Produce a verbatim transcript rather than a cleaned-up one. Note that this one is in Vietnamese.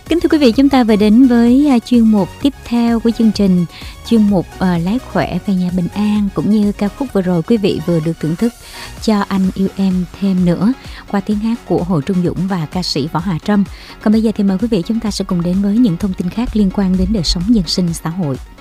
Kính thưa quý vị, chúng ta vừa đến với uh, chuyên mục tiếp theo của chương trình, chuyên mục uh, Lái khỏe về nhà bình an, cũng như ca khúc vừa rồi quý vị vừa được thưởng thức Cho Anh Yêu Em Thêm Nữa qua tiếng hát của Hồ Trung Dũng và ca sĩ Võ Hà Trâm. Còn bây giờ thì mời quý vị chúng ta sẽ cùng đến với những thông tin khác liên quan đến đời sống dân sinh xã hội.